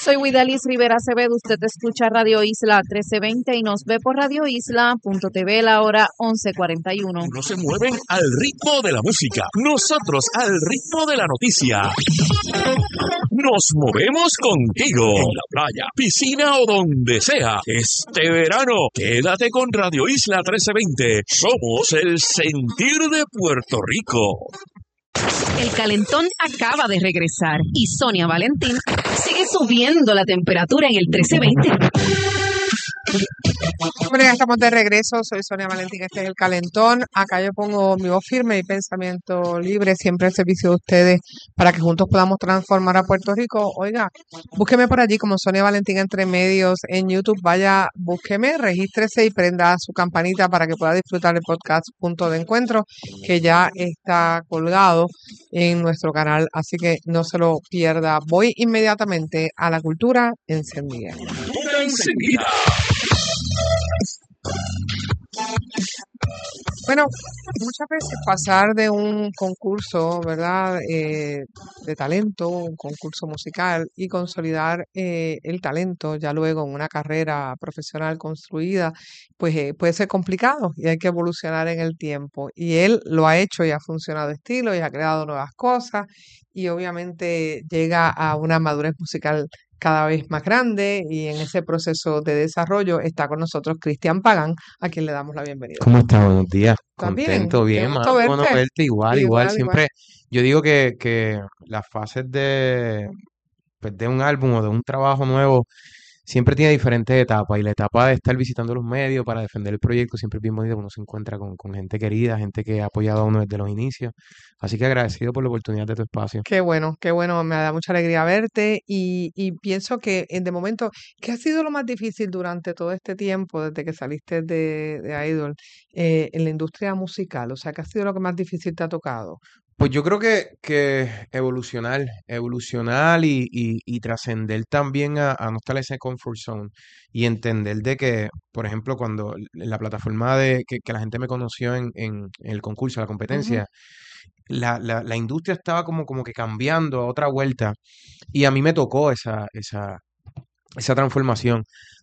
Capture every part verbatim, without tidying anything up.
Soy Widalis Rivera Acevedo, usted escucha Radio Isla trece veinte y nos ve por radio isla punto t v la hora once cuarenta y uno. No se mueven al ritmo de la música, nosotros al ritmo de la noticia. Nos movemos contigo en la playa, piscina o donde sea. Este verano, quédate con Radio Isla trece veinte. Somos el sentir de Puerto Rico. El calentón acaba de regresar y Sonia Valentín sigue subiendo la temperatura en el trece veinte. Bueno, ya estamos de regreso. Soy Sonia Valentín, este es el calentón. Acá yo pongo mi voz firme y pensamiento libre, siempre al servicio de ustedes para que juntos podamos transformar a Puerto Rico. Oiga, búsqueme por allí como Sonia Valentín Entre Medios en YouTube. Vaya, búsqueme, regístrese y prenda su campanita para que pueda disfrutar el podcast Punto de Encuentro, que ya está colgado en nuestro canal, así que no se lo pierda. Voy inmediatamente a la cultura encendida. Enseguida. Bueno, muchas veces pasar de un concurso, ¿verdad?, eh, de talento, un concurso musical y consolidar eh, el talento ya luego en una carrera profesional construida, pues eh, puede ser complicado y hay que evolucionar en el tiempo. Y él lo ha hecho y ha funcionado estilo y ha creado nuevas cosas y obviamente llega a una madurez musical cada vez más grande y en ese proceso de desarrollo está con nosotros Cristian Pagán, a quien le damos la bienvenida. ¿Cómo estás? Buenos días. ¿También? Contento, Qué bien, gusto mano. Bueno verte. verte igual, igual. Igual, Siempre, igual. yo digo que, que las fases de, pues, de un álbum o de un trabajo nuevo siempre tiene diferentes etapas y la etapa de estar visitando los medios para defender el proyecto siempre es bien bonito, uno se encuentra con, con gente querida, gente que ha apoyado a uno desde los inicios. Así que agradecido por la oportunidad de tu espacio. Qué bueno, qué bueno, me da mucha alegría verte y, y pienso que en de momento, ¿qué ha sido lo más difícil durante todo este tiempo, desde que saliste de, de Idol, eh, en la industria musical? O sea, ¿qué ha sido lo que más difícil te ha tocado? Pues yo creo que, que evolucionar, evolucionar y, y, y trascender también a, a no estar en ese comfort zone y entender de que, por ejemplo, cuando en la plataforma de que, que la gente me conoció en, en, en el concurso, la Ujú. competencia, la, la, la industria estaba como, como que cambiando a otra vuelta y a mí me tocó esa, esa, esa transformación.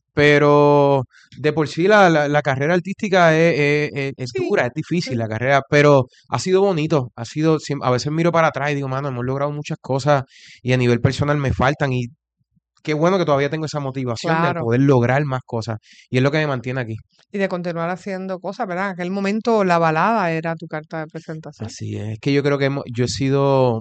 Pero de por sí la, la, la carrera artística es, es- es- es Sí, dura, es difícil sí. la carrera, pero ha sido bonito, ha sido, siem- a veces miro para atrás y digo, mano, hemos logrado muchas cosas y a nivel personal me faltan y qué bueno que todavía tengo esa motivación de Claro. poder lograr más cosas y es lo que me mantiene aquí. Y de continuar haciendo cosas, ¿verdad? En aquel momento la balada era tu carta de presentación. Así es, es que yo creo que hemos- yo he sido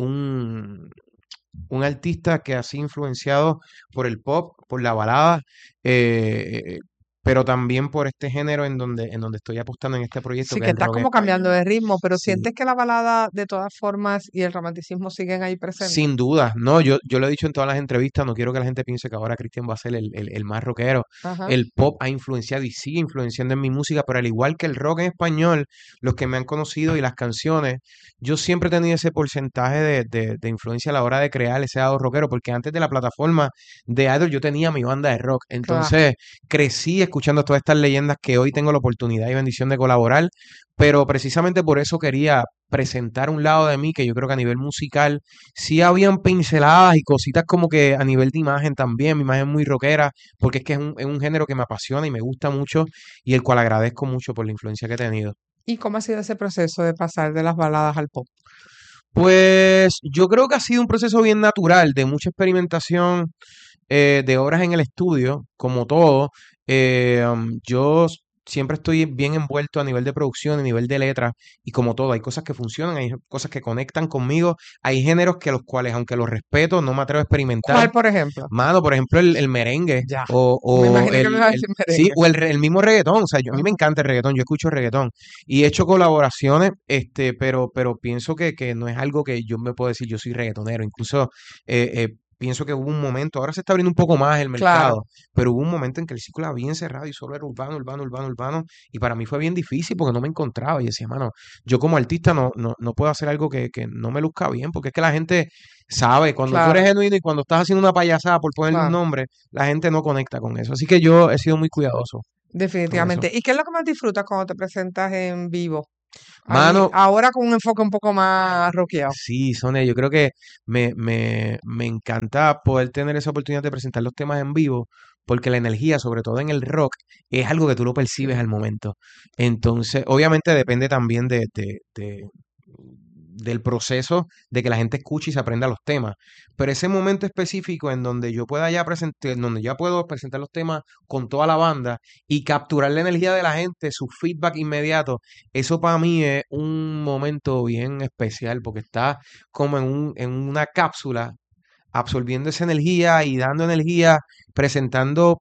un, un artista que ha sido influenciado por el pop, por la balada, eh, eh, pero también por este género en donde, en donde estoy apostando en este proyecto, Sí, que que es el estás rock como cambiando español. de ritmo, pero Sí, sientes que la balada de todas formas y el romanticismo siguen ahí presentes. sin duda. No, yo, yo lo he dicho en todas las entrevistas, no quiero que la gente piense que ahora Cristian va a ser el, el, el más rockero. Ajá. El pop ha influenciado y sigue influenciando en mi música, pero al igual que el rock en español, los que me han conocido y las canciones, yo siempre he tenido ese porcentaje de, de, de influencia a la hora de crear ese lado rockero, porque antes de la plataforma de Idol yo tenía mi banda de rock. Claro. Entonces crecí escuchando todas estas leyendas que hoy tengo la oportunidad y bendición de colaborar, pero precisamente por eso quería presentar un lado de mí que yo creo que a nivel musical sí habían pinceladas y cositas como que a nivel de imagen también, mi imagen muy rockera, porque es que es un, es un género que me apasiona y me gusta mucho y el cual agradezco mucho por la influencia que he tenido. ¿Y cómo ha sido ese proceso de pasar de las baladas al pop? Pues yo creo que ha sido un proceso bien natural, de mucha experimentación, eh, de horas en el estudio, como todo. Eh, um, yo s- siempre estoy bien envuelto a nivel de producción, a nivel de letra, y como todo, hay cosas que funcionan, hay cosas que conectan conmigo, hay géneros que los cuales, aunque los respeto, no me atrevo a experimentar. ¿Cuál, por ejemplo? Mano, por ejemplo, el, el merengue Ya, o, me o imaginé que me el, iba a el- decir sí, merengue. o el, re- el mismo reggaetón. O sea, yo, a mí me Ajá. encanta el reggaetón, yo escucho reggaetón y he hecho colaboraciones, este, pero, pero pienso que, que no es algo que yo me puedo decir yo soy reggaetonero. Incluso eh, eh, pienso que hubo un momento, ahora se está abriendo un poco más el Claro. mercado, pero hubo un momento en que el ciclo era bien cerrado y solo era urbano, urbano, urbano, urbano, y para mí fue bien difícil porque no me encontraba. Y decía, mano, yo como artista no, no, no puedo hacer algo que, que no me luzca bien, porque es que la gente sabe, cuando tú eres Claro, genuino y cuando estás haciendo una payasada por ponerle un claro, nombre, la gente no conecta con eso. Así que yo he sido muy cuidadoso con eso. definitivamente. ¿Y qué es lo que más disfrutas cuando te presentas en vivo? Ahí, Mano, ahora con un enfoque un poco más rockeado. sí, Sonia, yo creo que me, me, me encanta poder tener esa oportunidad de presentar los temas en vivo, porque la energía, sobre todo en el rock, es algo que tú lo percibes al momento. Entonces, obviamente depende también de, de, de- del proceso de que la gente escuche y se aprenda los temas. Pero ese momento específico en donde yo pueda ya presentar, en donde ya puedo presentar los temas con toda la banda y capturar la energía de la gente, su feedback inmediato, eso para mí es un momento bien especial porque está como en un, en una cápsula absorbiendo esa energía y dando energía, presentando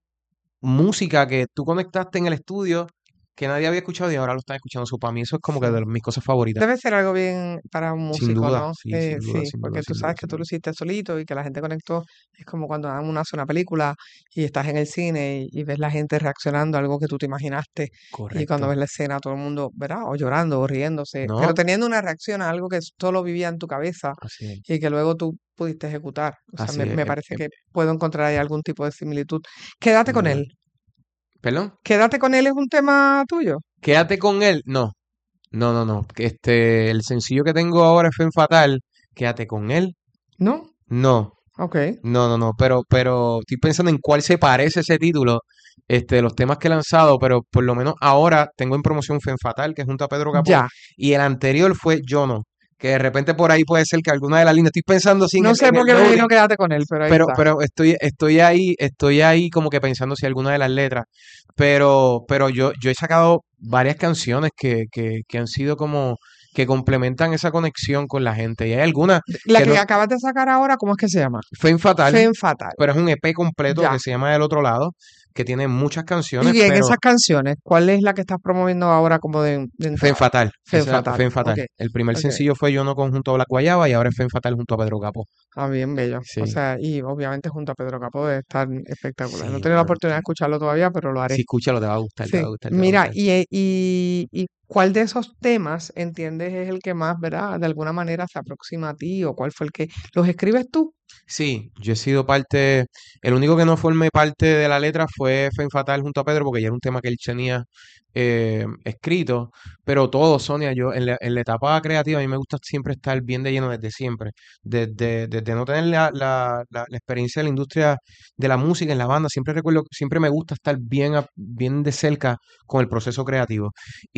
música que tú conectaste en el estudio que nadie había escuchado y ahora lo están escuchando. So, para mí eso es como que Sí. de mis cosas favoritas. Debe ser algo bien para un Sin músico, duda, ¿no? sí, Eh, sin duda, sí, sin duda, porque tú sin duda, sabes que sin tú lo duda. hiciste solito y que la gente conectó. Es como cuando uno hace una película y estás en el cine y, y ves la gente reaccionando a algo que tú te imaginaste y cuando Correcto. ves la escena todo el mundo, ¿verdad? O llorando o riéndose, pero No, teniendo una reacción a algo que solo vivía en tu cabeza así es, y que luego tú pudiste ejecutar. O sea, así me, es. me em, parece em, que puedo encontrar ahí algún tipo de similitud. Quédate sin con duda. él. ¿Perdón? Quédate con él es un tema tuyo, Quédate con él. No, no, no, no. que Este, el sencillo que tengo ahora es Fen Fatal. Quédate con él. ¿no? No, Ok. no, no, no. Pero, pero estoy pensando en cuál se parece ese título, este, de los temas que he lanzado, pero por lo menos ahora tengo en promoción Fen Fatal, que es junto a Pedro Capó, Ya. y el anterior fue Yo No, que de repente por ahí puede ser que alguna de las líneas, estoy pensando sin No en, sé en por el qué me loading. vino quédate con él, pero ahí Pero, está. pero estoy, estoy ahí, estoy ahí como que pensando si alguna de las letras. Pero, pero yo, yo he sacado varias canciones que, que, que han sido como que complementan esa conexión con la gente. Y hay algunas La que que no acabas de sacar ahora, ¿cómo es que se llama? fue fatal, Femme Fatal. pero es un E P completo Ya. que se llama Del Otro Lado, que tiene muchas canciones, Y en pero esas canciones, ¿cuál es la que estás promoviendo ahora como de, de Fen entrada? Fatal. Femme Esa Fatal. Fen Ok, Fatal. El primer ok. sencillo fue Yo No conjunto a Black Guayaba y ahora es Fen Fatal junto a Pedro Capo. Ah, bien bello. O Sí, sea, y obviamente junto a Pedro Capó debe estar espectacular. No he sí, tenido la mano. oportunidad de escucharlo todavía, pero lo Si haré. escúchalo, te va a gustar, te va Sí. a gustar, te va a Mira, gustar. y, eh, y, y ¿cuál de esos temas entiendes es el que más, ¿verdad? De alguna manera se aproxima a ti o cuál fue el que los escribes tú? Sí, yo he sido parte, el único que no formé parte de la letra fue Fen Fatal junto a Pedro, porque ya era un tema que él tenía eh, escrito, pero todo, Sonia, yo en la, en la etapa creativa a mí me gusta siempre estar bien de lleno desde siempre, desde, desde no tener la, la, la, la experiencia de la industria de la música en la banda, siempre recuerdo, siempre me gusta estar bien, a- bien de cerca con el proceso creativo.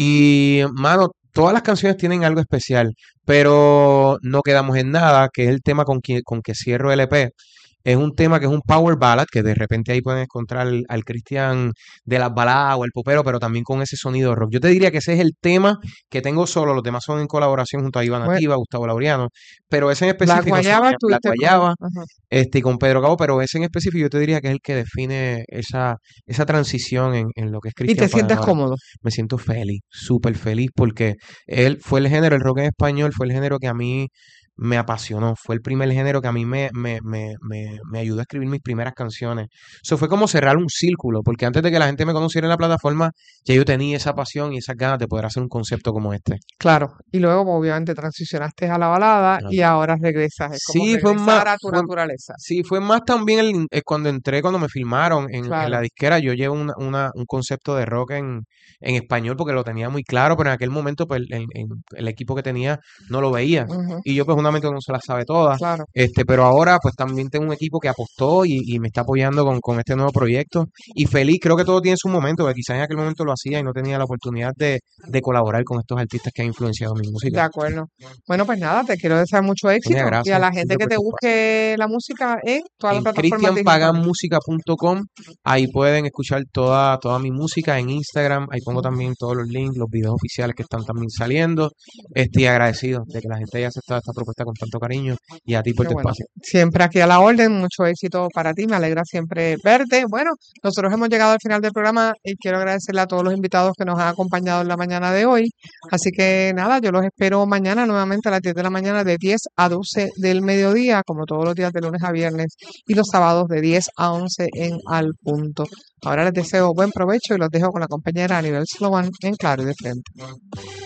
Y, mano, todas las canciones tienen algo especial, pero no quedamos en nada, que es el tema con que, con que cierro el E P. Es un tema que es un power ballad, que de repente ahí pueden encontrar al, al Cristian de las baladas o el popero, pero también con ese sonido rock. Yo te diría que ese es el tema que tengo solo, los demás son en colaboración junto a Iván Bueno, Nativa, Gustavo Laureano, pero ese en Black específico, Guayaba Sonia, Black estuviste con... Guayaba, Ajá. este, y con Pedro Cabo, pero ese en específico yo te diría que es el que define esa, esa transición en, en lo que es Y te Cristian Pagan sientes ahora. cómodo. Me siento feliz, súper feliz, porque él fue el género, el rock en español fue el género que a mí me apasionó, fue el primer género que a mí me, me, me, me, me ayudó a escribir mis primeras canciones. Eso fue como cerrar un círculo, porque antes de que la gente me conociera en la plataforma, ya yo tenía esa pasión y esas ganas de poder hacer un concepto como este. Claro. Y luego, pues, obviamente, transicionaste a la balada Ah. y ahora regresas. Es como Sí, fue más, regresar a tu fue, naturaleza. sí, fue más también el- eh, cuando entré, cuando me filmaron en, en la Claro. disquera, yo llevo una, una- un concepto de rock en, en español porque lo tenía muy claro, pero en aquel momento pues, el, el- el equipo que tenía no lo veía. Ujú. Y yo pues una mente no se la sabe toda. Claro. Este, pero ahora pues también tengo un equipo que apostó y, y me está apoyando con, con este nuevo proyecto. Y feliz, creo que todo tiene su momento, porque quizás en aquel momento lo hacía y no tenía la oportunidad de, de colaborar con estos artistas que han influenciado mi De música. acuerdo. Bueno, pues nada, te quiero desear mucho Sonia, éxito y a gracias la gente siempre que por te tu espacio. busque la música en todas las En plataformas cristian pagan digitales. música punto com, ahí pueden escuchar toda, toda mi música en Instagram, ahí pongo también todos los links, los videos oficiales que están también saliendo. Estoy agradecido de que la gente haya aceptado esta propuesta con tanto cariño y a ti por Qué tu bueno. espacio. Siempre aquí a la orden, mucho éxito para ti, me alegra siempre verte. Bueno, nosotros hemos llegado al final del programa y quiero agradecerle a todos los invitados que nos han acompañado en la mañana de hoy. Así que nada, yo los espero mañana nuevamente a las diez de la mañana, de diez a doce del mediodía, como todos los días de lunes a viernes, y los sábados de diez a once en Al Punto. Ahora les deseo buen provecho y los dejo con la compañera Anibel Sloan en Claro y de Frente.